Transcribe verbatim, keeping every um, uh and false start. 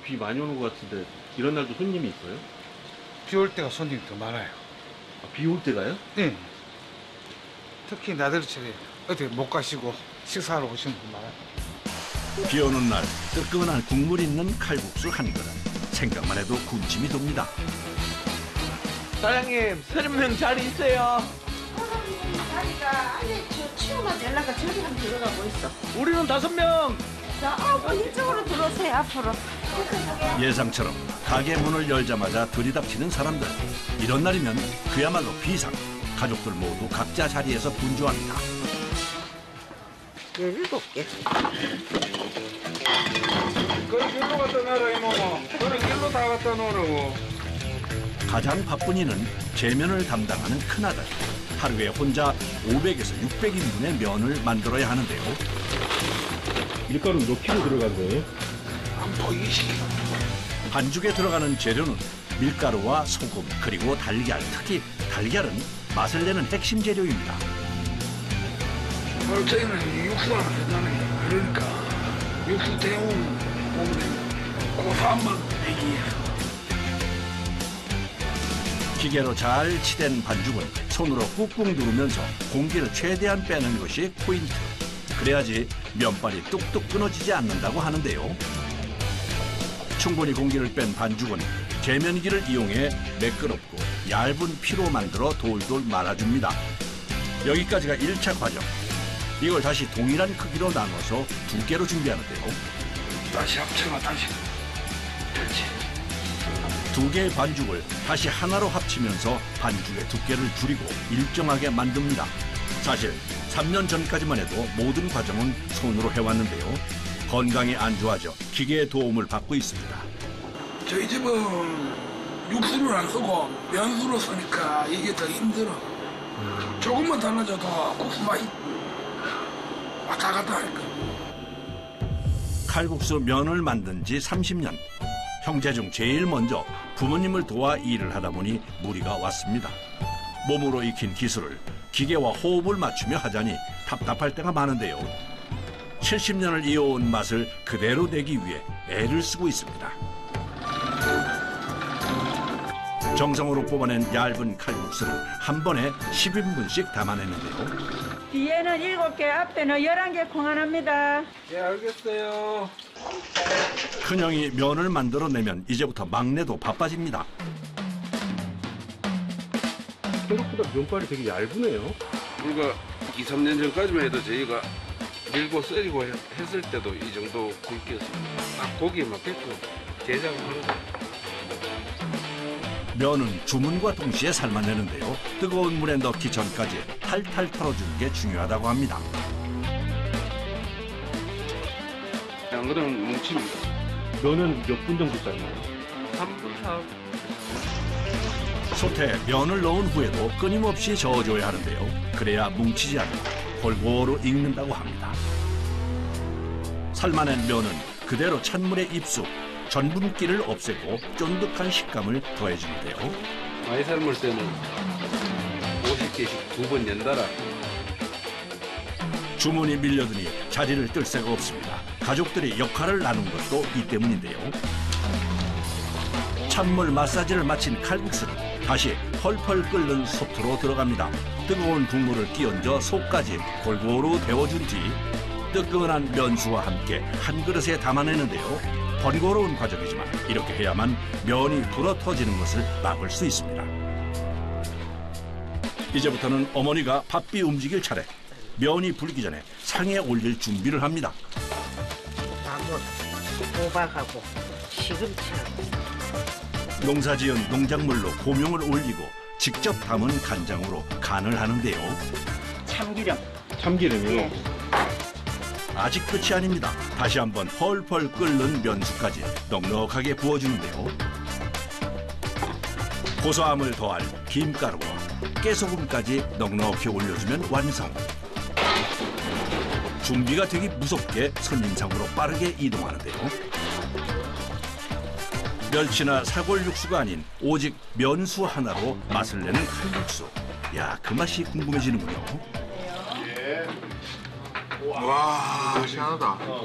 비 많이 오는 것 같은데 이런 날도 손님이 있어요? 비 올 때가 손님이 더 많아요. 아, 비 올 때가요? 네. 특히 나들이철에 어디 못 가시고 식사하러 오시는 분 많아요. 비 오는 날 뜨끈한 국물 있는 칼국수 한 그릇. 생각만 해도 군침이 돕니다. 사장님, 서른 명 자리 있어요. 자리가 안에 치우면 되려가 저리 한 들어가고 있어. 우리는 다섯 명. 자, 어, 이쪽으로 들어오세요, 앞으로. 예상처럼 가게 문을 열자마자 들이닥치는 사람들. 이런 날이면 그야말로 비상. 가족들 모두 각자 자리에서 분주합니다. 열일곱 개. 그걸 길로 갖다 놔라, 이모모. 그걸 길로 다 갖다 놓으라고. 가장 바쁜 이는 제면을 담당하는 큰아들. 하루에 혼자 오백에서 육백 인분의 면을 만들어야 하는데요. 밀가루 몇 킬로 들어간 거예요? 한포 이십 킬로. 반죽에 들어가는 재료는 밀가루와 소금 그리고 달걀. 특히 달걀은 맛을 내는 핵심 재료입니다. 오늘 저희는 육수가 나잖아요. 그러니까 육수 데우면 고소한 맛 내기 위해서. 기계로 잘 치댄 반죽은 손으로 꾹꾹 누르면서 공기를 최대한 빼는 것이 포인트. 그래야지 면발이 뚝뚝 끊어지지 않는다고 하는데요. 충분히 공기를 뺀 반죽은 제면기를 이용해 매끄럽고 얇은 피로 만들어 돌돌 말아줍니다. 여기까지가 일 차 과정. 이걸 다시 동일한 크기로 나눠서 두 개로 준비하는데요. 다시 합쳐가 다시 그렇지. 두 개의 반죽을 다시 하나로 합치면서 반죽의 두께를 줄이고 일정하게 만듭니다. 사실 삼 년 전까지만 해도 모든 과정은 손으로 해왔는데요. 건강이 안 좋아져 기계의 도움을 받고 있습니다. 저희 집은 육수를 안 쓰고 면수로 쓰니까 이게 더 힘들어. 조금만 달라져도 국수 맛이 왔다 갔다 하니까. 칼국수 면을 만든 지 삼십 년. 형제 중 제일 먼저 부모님을 도와 일을 하다 보니 무리가 왔습니다. 몸으로 익힌 기술을 기계와 호흡을 맞추며 하자니 답답할 때가 많은데요. 칠십 년을 이어온 맛을 그대로 내기 위해 애를 쓰고 있습니다. 정성으로 뽑아낸 얇은 칼국수를 한 번에 십 인분씩 담아내는데요. 뒤에는 일곱 개, 앞에는 열한 개 공안합니다. 네, 알겠어요. 큰형이 면을 만들어내면 이제부터 막내도 바빠집니다. 생각보다 면발이 되게 얇으네요. 우리가 이, 삼 년 전까지만 해도 저희가 밀고 썰이고 했을 때도 이 정도 굵기였습니다. 딱 고기에 맞게끔 제작을 하는 거예요. 면은 주문과 동시에 삶아내는데요. 뜨거운 물에 넣기 전까지 탈탈 털어주는 게 중요하다고 합니다. 안 그러면 뭉칩니다. 면은 몇 분 정도 삶아요? 삼 분, 사 분. 솥에 면을 넣은 후에도 끊임없이 저어줘야 하는데요. 그래야 뭉치지 않고 골고루 익는다고 합니다. 삶아낸 면은 그대로 찬물에 입수, 전분기를 없애고 쫀득한 식감을 더해주는데요. 많이 삶을 때는 오십 개씩 두 번 연달아. 주문이 밀려드니 자리를 뜰 새가 없습니다. 가족들이 역할을 나눈 것도 이 때문인데요. 찬물 마사지를 마친 칼국수는 다시 펄펄 끓는 솥으로 들어갑니다. 뜨거운 국물을 끼얹어 속까지 골고루 데워준 뒤 뜨끈한 면수와 함께 한 그릇에 담아내는데요. 번거로운 과정이지만 이렇게 해야만 면이 불어 터지는 것을 막을 수 있습니다. 이제부터는 어머니가 바삐 움직일 차례. 면이 불기 전에 상에 올릴 준비를 합니다. 나물, 호박하고 시금치하고. 농사지은 농작물로 고명을 올리고 직접 담은 간장으로 간을 하는데요. 참기름. 참기름이요? 네. 아직 끝이 아닙니다. 다시 한번 펄펄 끓는 면수까지 넉넉하게 부어주는데요. 고소함을 더할 김가루와 깨소금까지 넉넉히 올려주면 완성. 준비가 되기 무섭게 손님상으로 빠르게 이동하는데요. 멸치나 사골 육수가 아닌 오직 면수 하나로 맛을 내는 칼국수. 야, 그 맛이 궁금해지는군요. 와, 시원하다.